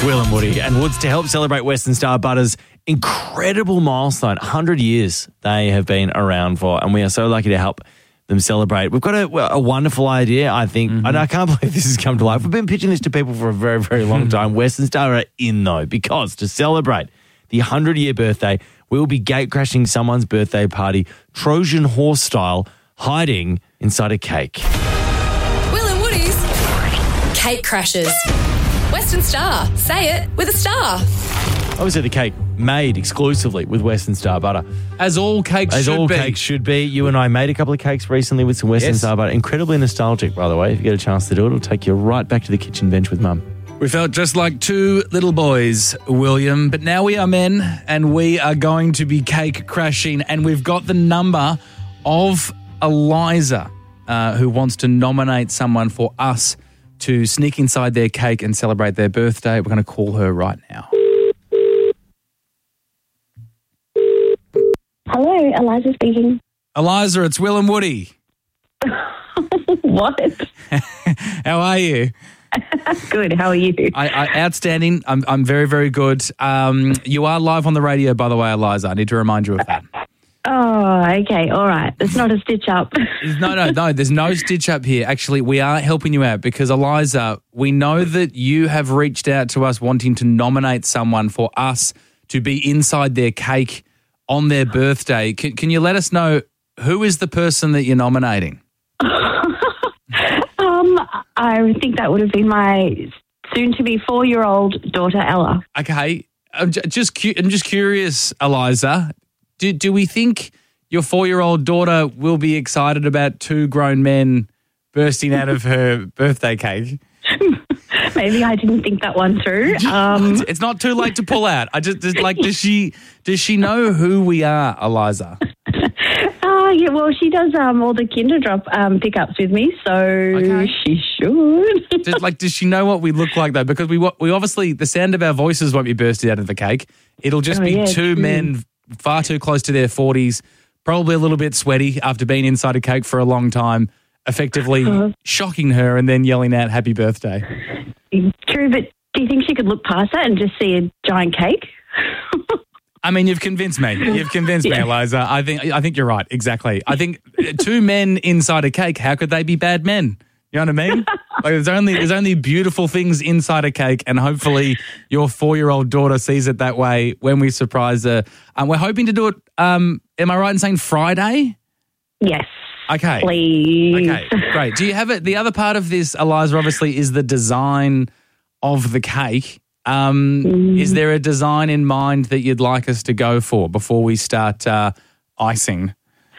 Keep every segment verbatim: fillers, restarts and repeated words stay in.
Will and Woody and Woods to help celebrate Western Star Butter's incredible milestone. one hundred years they have been around for, and we are so lucky to help them celebrate. We've got a, a wonderful idea, I think. Mm-hmm. And I can't believe this has come to life. We've been pitching this to people for a very, very long time. Western Star are in, though, because to celebrate the one hundred-year birthday, we will be gate-crashing someone's birthday party, Trojan horse style, hiding inside a cake. Will and Woody's Cake Crashers. Western Star. Say it with a star. Obviously, the cake made exclusively with Western Star butter. As all cakes As should all be. cakes should be. You and I made a couple of cakes recently with some Western Yes. Star butter. Incredibly nostalgic, by the way. If you get a chance to do it, it'll take you right back to the kitchen bench with Mum. We felt just like two little boys, William, but now we are men and we are going to be cake crashing, and we've got the number of Eliza, uh, who wants to nominate someone for us to sneak inside their cake and celebrate their birthday. We're going to call her right now. Hello, Eliza speaking. Eliza, it's Will and Woody. What? How are you? Good, how are you? I, I, outstanding. I'm, I'm very, very good. Um, you are live on the radio, by the way, Eliza. I need to remind you of that. Oh, okay, all right. It's not a stitch up. No, no, no. There's no stitch up here. Actually, we are helping you out because, Eliza, we know that you have reached out to us wanting to nominate someone for us to be inside their cake on their birthday. Can, can you let us know who is the person that you're nominating? um, I think that would have been my soon-to-be four-year-old daughter, Ella. Okay. I'm j- just, cu- I'm just curious, Eliza. Do, do we think your four-year-old daughter will be excited about two grown men bursting out of her birthday cake? Maybe I didn't think that one through. Um, It's not too late to pull out. I just, just like, does she does she know who we are, Eliza? uh, yeah, well, she does um, all the Kinder Drop um, pickups with me, so Okay. she should. Does, like, does she know what we look like though? Because we wa- we obviously the sound of our voices won't be bursted out of the cake. It'll just Oh, be yeah, two true. men far too close to their forties, probably a little bit sweaty after being inside a cake for a long time, effectively Uh-huh. shocking her and then yelling out "Happy Birthday." True, but do you think she could look past that and just see a giant cake? I mean, you've convinced me. You've convinced me, Yeah. Eliza. I think I think you're right. Exactly. I think two men inside a cake. How could they be bad men? You know what I mean? Like there's only there's only beautiful things inside a cake, and hopefully your four year old daughter sees it that way when we surprise her. Um, we're hoping to do it. Um, am I right in saying Friday? Yes. Okay. Please. Okay, great. Do you have it? The other part of this, Eliza, obviously, is the design of the cake. Um, Mm. Is there a design in mind that you'd like us to go for before we start uh, icing?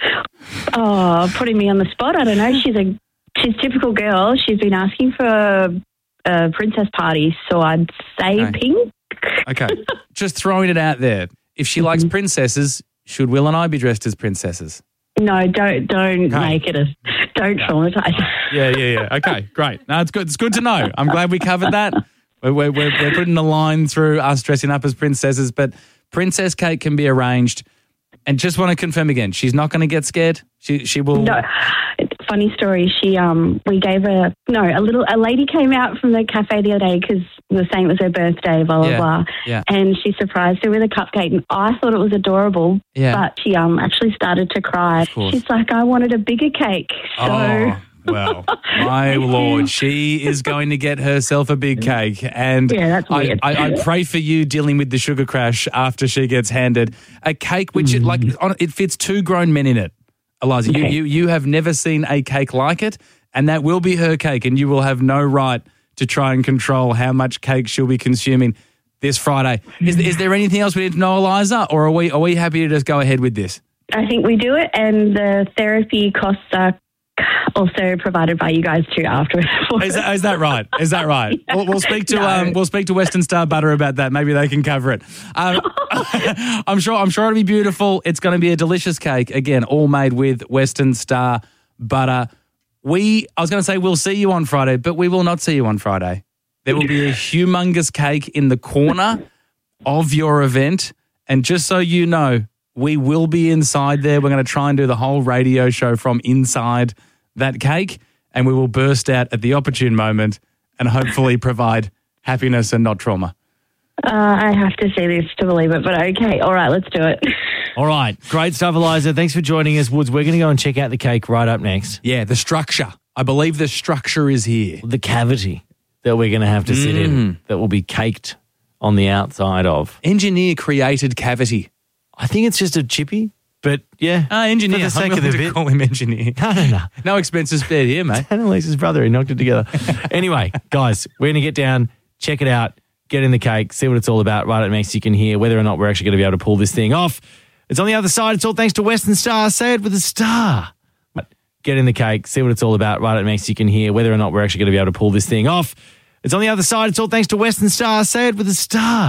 Oh, putting me on the spot. I don't know. She's a she's a typical girl. She's been asking for a, a princess party, so I'd say Okay. pink. Okay, just throwing it out there. If she likes princesses, should Will and I be dressed as princesses? No, don't don't Okay. make it a don't traumatize. Yeah, yeah, yeah. Okay, great. No, it's good. It's good to know. I'm glad we covered that. We're, we're, we're we're putting a line through us dressing up as princesses, but princess cake can be arranged. And just want to confirm again, she's not going to get scared. She she will. No, funny story. She um we gave her no a little a lady came out from the cafe the other day because we were saying it was her birthday, blah blah Yeah, blah, yeah. and she surprised her with a cupcake, and I thought it was adorable. Yeah. But she um actually started to cry. course. She's like, I wanted a bigger cake. So. Oh, well, my Lord, she is going to get herself a big cake. And Yeah, that's I, weird. I, I pray for you dealing with the sugar crash after she gets handed a cake, which it, like on, it fits two grown men in it. Eliza, you, Okay. you, you have never seen a cake like it, and that will be her cake, and you will have no right to try and control how much cake she'll be consuming this Friday. Is, is there anything else we need to know, Eliza, or are we, are we happy to just go ahead with this? I think we do it, and the therapy costs are also provided by you guys too afterwards. Is that, is that right? Is that right? We'll, we'll speak to No. um, we'll speak to Western Star Butter about that. Maybe they can cover it. Um, I'm sure. I'm sure it'll be beautiful. It's going to be a delicious cake. Again, all made with Western Star Butter. We. I was going to say we'll see you on Friday, but we will not see you on Friday. There will be a humongous cake in the corner of your event, and just so you know, we will be inside there. We're going to try and do the whole radio show from inside that cake, and we will burst out at the opportune moment and hopefully provide happiness and not trauma. Uh, I have to see this to believe it, but okay. All right, let's do it. All right. Great stuff, Eliza. Thanks for joining us, Woods. We're going to go and check out the cake right up next. Yeah, the structure. I believe the structure is here. The cavity that we're going to have to sit in that will be caked on the outside of. Engineer created cavity. I think it's just a chippy, but yeah. Ah, engineer. For the sake I'm of the going to bit. call him engineer. No, no, no. No expenses spared here, mate. Annalise's brother, he knocked it together. Anyway, guys, we're going to get down, check it out, get in the cake, see what it's all about. Right up next, you can hear whether or not we're actually going to be able to pull this thing off. It's on the other side. It's all thanks to Western Star. Say it with a star. Get in the cake, see what it's all about. Right up next, you can hear whether or not we're actually going to be able to pull this thing off. It's on the other side. It's all thanks to Western Star. Say it with a star.